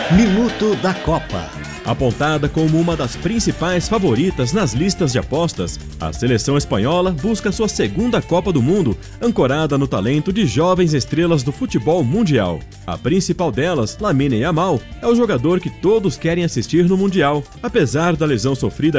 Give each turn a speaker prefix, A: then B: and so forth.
A: Minuto da Copa.
B: Apontada como uma das principais favoritas nas listas de apostas, a seleção espanhola busca sua segunda Copa do Mundo, ancorada no talento de jovens estrelas do futebol mundial. A principal delas, Lamine Yamal, é o jogador que todos querem assistir no Mundial. Apesar da lesão sofrida